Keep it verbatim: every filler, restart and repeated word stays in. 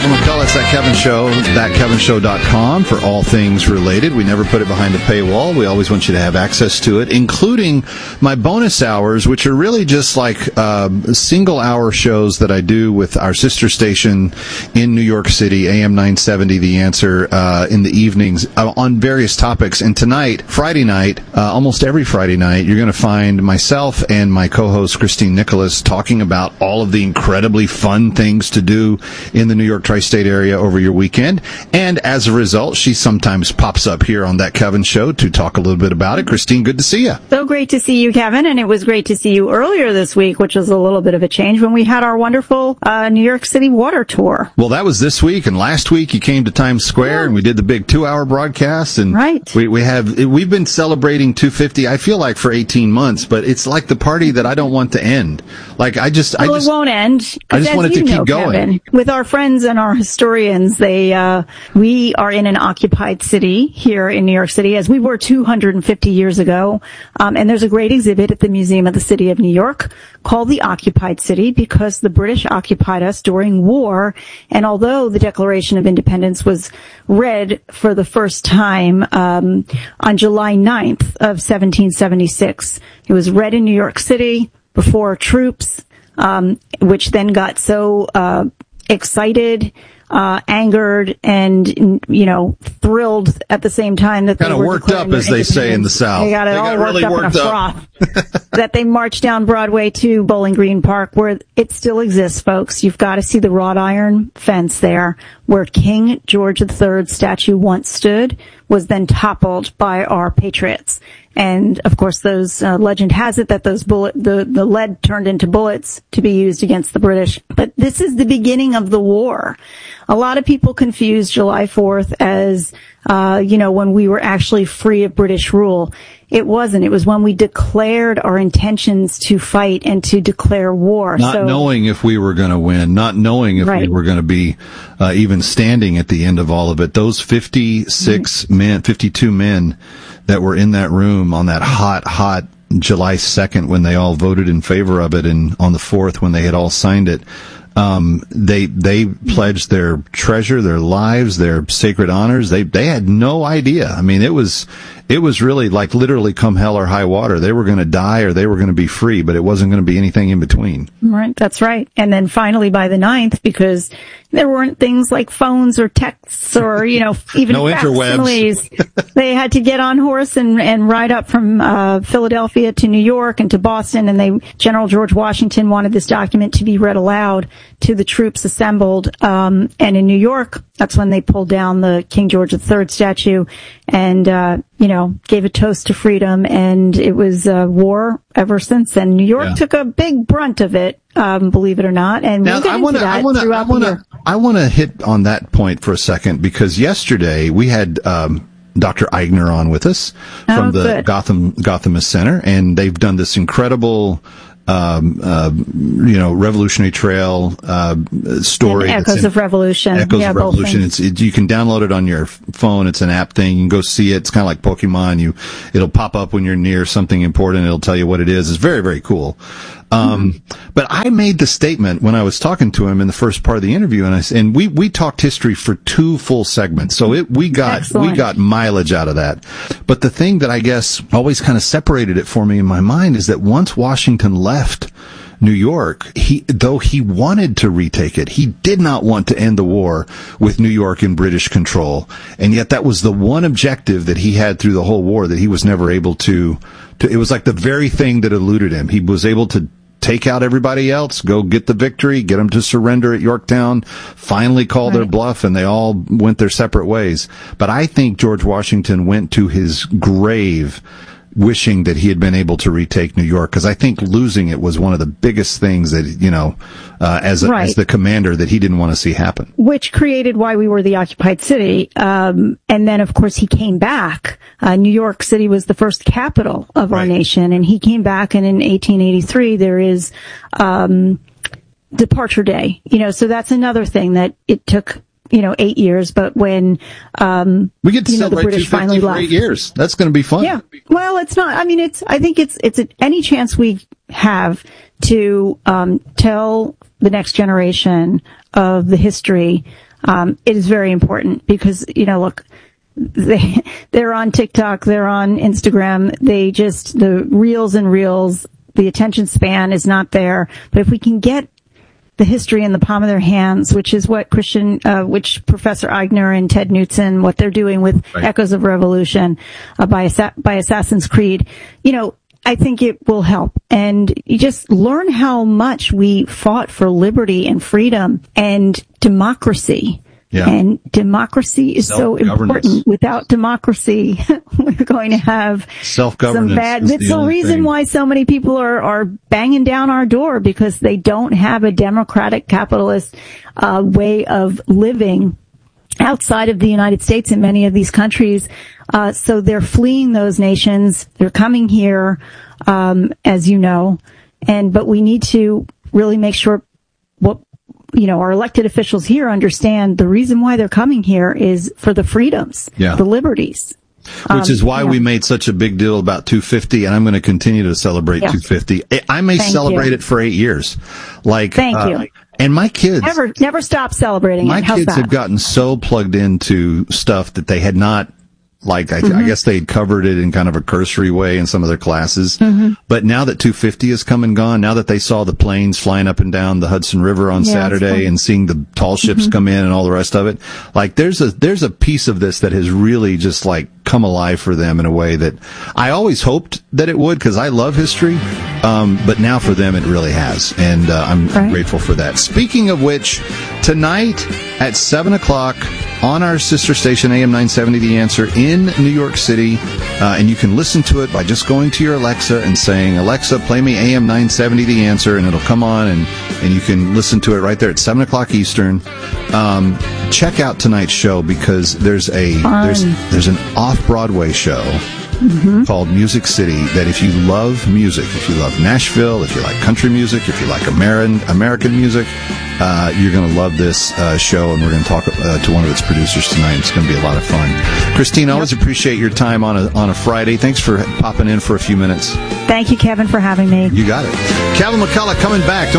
Kevin McCullough. It's That Kevin Show, that kevin show dot com for all things related. We never put it behind a paywall. We always want you to have access to it, including my bonus hours, which are really just like uh, single-hour shows that I do with our sister station in New York City, A M nine seventy, The Answer, uh, in the evenings uh, on various topics. And tonight, Friday night, uh, almost every Friday night, you're going to find myself and my co-host, Christine Nicholas, talking about all of the incredibly fun things to do in the New York tri-state area over your weekend. And as a result, she sometimes pops up here on That Kevin Show to talk a little bit about it. Christine, good to see you. So great to see you, Kevin. And it was great to see you earlier this week, which was a little bit of a change when we had our wonderful uh, New York City water tour. Well, that was this week. And last week you came to Times Square yeah. and we did the big two-hour broadcast. And right. we, we have, we've been celebrating two fifty, I feel like, for eighteen months, but it's like the party that I don't want to end. Like, I just, well, I just, it won't end. I just want it to keep know, going. Kevin, with our friends and our historians, they, uh, we are in an occupied city here in New York City, as we were two hundred fifty years ago. Um, and there's a great exhibit at the Museum of the City of New York called The Occupied City, because the British occupied us during war. And although the Declaration of Independence was read for the first time, um, on July ninth of seventeen seventy-six, it was read in New York City before troops, um, which then got so, uh, excited, uh, angered, and, you know, thrilled at the same time that they kind of were worked up, as they say in the South. They got it they all got worked really up worked in a up. froth. That they marched down Broadway to Bowling Green Park, where it still exists, folks. You've got to see the wrought iron fence there, where King George the Third statue once stood, was then toppled by our patriots. And of course, those uh, legend has it that those bullet, the the lead turned into bullets to be used against the British. But this is the beginning of the war. A lot of people confuse July fourth as, uh, you know, when we were actually free of British rule. It wasn't. It was when we declared our intentions to fight and to declare war. Not so, knowing if we were going to win, not knowing if right. we were going to be uh, even standing at the end of all of it. Those fifty-six right. men, fifty-two men that were in that room on that hot, hot July second when they all voted in favor of it, and on the fourth when they had all signed it. Um, they, they pledged their treasure, their lives, their sacred honors. They, they had no idea. I mean, it was, it was really like literally come hell or high water. They were going to die or they were going to be free, but it wasn't going to be anything in between. Right. That's right. And then finally by the ninth, because there weren't things like phones or texts or, you know, even no facsimiles. They had to get on horse and, and ride up from, uh, Philadelphia to New York and to Boston. And they, General George Washington wanted this document to be read aloud to the troops assembled. Um, and in New York, that's when they pulled down the King George the Third statue and, uh, you know, gave a toast to freedom. And it was a war ever since. And New York yeah. took a big brunt of it, um, believe it or not. And now, we'll get I into wanna, that I wanna, throughout I wanna, the year. I want to hit on that point for a second, because yesterday we had, um, Doctor Eigner on with us from oh, the good. Gotham, Gothamist Center, and they've done this incredible, um, uh, you know, Revolutionary Trail, uh, story. And Echoes in, of Revolution. Echoes yeah, of Revolution. It's, it, you can download it on your phone. It's an app thing. You can go see it. It's kind of like Pokemon. You, it'll pop up when you're near something important. It'll tell you what it is. It's very, very cool. Um, mm-hmm. But I made the statement when I was talking to him in the first part of the interview, and I and we we talked history for two full segments, so it we got Excellent. we got mileage out of that. But the thing that I guess always kind of separated it for me in my mind is that once Washington left New York, he though he wanted to retake it, he did not want to end the war with New York in British control, and yet that was the one objective that he had through the whole war that he was never able to. to it was like the very thing that eluded him. He was able to take out everybody else, go get the victory, get them to surrender at Yorktown, finally call right. their bluff, and they all went their separate ways. But I think George Washington went to his grave wishing that he had been able to retake New York, because I think losing it was one of the biggest things that, you know, uh, as, a, right. as the commander, that he didn't want to see happen. Which created why we were the occupied city. Um, and then, of course, he came back. Uh, New York City was the first capital of right. our nation, and he came back, and in eighteen eighty-three, there is, um, Departure Day. You know, so that's another thing that it took, you know, eight years, but when, um, we get to you know, the celebrate British finally for left. eight years. That's going to be fun. Yeah. Well, it's not, I mean, it's, I think it's, it's a, any chance we have to, um, tell the next generation of the history, Um, it is very important because, you know, look, they, they're on TikTok, they're on Instagram, they just, the reels and reels, the attention span is not there. But if we can get the history in the palm of their hands, which is what Christian, uh, which Professor Eigner and Ted Knutson, what they're doing with right. Echoes of Revolution, uh, by, by Assassin's Creed, you know, I think it will help. And you just learn how much we fought for liberty and freedom and democracy. Yeah. And democracy is so important. Without democracy, we're going to have self-governance. Some bad. It's the, the reason thing. why so many people are, are banging down our door, because they don't have a democratic capitalist uh, way of living outside of the United States in many of these countries. Uh, so they're fleeing those nations. They're coming here, um, as you know. And, but we need to really make sure what, you know, our elected officials here understand the reason why they're coming here is for the freedoms, yeah. the liberties. Which um, is why yeah. we made such a big deal about two fifty, and I'm going to continue to celebrate yeah. two fifty. I may Thank celebrate you. it for eight years. Like, Thank uh, you. And my kids never, never stop celebrating. My it. How's kids that? have gotten so plugged into stuff that they had not. Like, I, mm-hmm. I guess they covered it in kind of a cursory way in some of their classes. Mm-hmm. But now that two fifty has come and gone, now that they saw the planes flying up and down the Hudson River on yeah, Saturday and seeing the tall ships mm-hmm. come in and all the rest of it, like, there's a, there's a piece of this that has really just, like, come alive for them in a way that I always hoped that it would, because I love history. Um, but now for them, it really has. And, uh, I'm, right. I'm grateful for that. Speaking of which, tonight at seven o'clock on our sister station, A M nine seventy, The Answer, in New York City, uh, and you can listen to it by just going to your Alexa and saying, Alexa, play me A M nine seventy, The Answer, and it'll come on, and, and you can listen to it right there at seven o'clock Eastern. Um, check out tonight's show, because there's a, Fun. there's, there's an off-Broadway show mm-hmm. called Music City that if you love music, if you love Nashville, if you like country music, if you like American, American music, Uh, you're going to love this uh, show, and we're going to talk uh, to one of its producers tonight. It's going to be a lot of fun. Christine, I always yep. appreciate your time on a on a Friday. Thanks for popping in for a few minutes. Thank you, Kevin, for having me. You got it. Kevin McCullough coming back.